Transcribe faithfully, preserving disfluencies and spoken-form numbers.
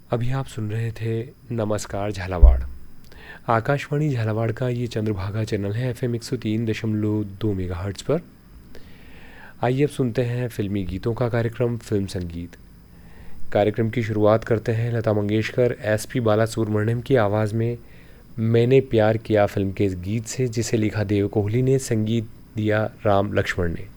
अभी आप सुन रहे थे नमस्कार झालावाड़। आकाशवाणी झालावाड़ का ये चंद्रभागा चैनल है एफ एम एक सौ तीन दशमलव दो मेगा हर्ट्स पर। आइए अब सुनते हैं फिल्मी गीतों का कार्यक्रम फिल्म संगीत। कार्यक्रम की शुरुआत करते हैं लता मंगेशकर एस पी बाला सुब्रमण्यम की आवाज़ में मैंने प्यार किया फिल्म के इस गीत से, जिसे लिखा देव कोहली ने, संगीत दिया राम लक्ष्मण ने।